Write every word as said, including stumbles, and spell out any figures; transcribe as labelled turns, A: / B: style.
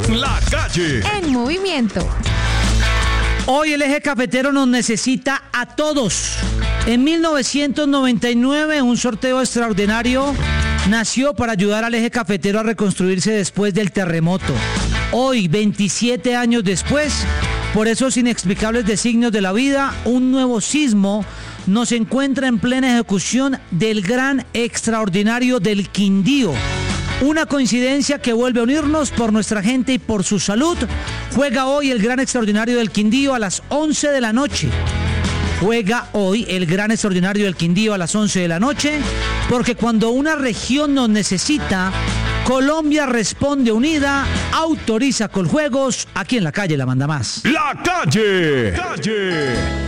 A: La Calle
B: en movimiento.
C: Hoy el eje cafetero nos necesita a todos. En mil novecientos noventa y nueve, un sorteo extraordinario nació para ayudar al eje cafetero a reconstruirse después del terremoto. Hoy, veintisiete años después, por esos inexplicables designios de la vida, un nuevo sismo nos encuentra en plena ejecución del gran extraordinario del Quindío. Una coincidencia que vuelve a unirnos por nuestra gente y por su salud. Juega hoy el gran extraordinario del Quindío a las once de la noche. Juega hoy el gran extraordinario del Quindío a las once de la noche, porque cuando una región nos necesita, Colombia responde unida, autoriza Coljuegos, aquí en La Calle la manda más.
A: La Calle. Calle.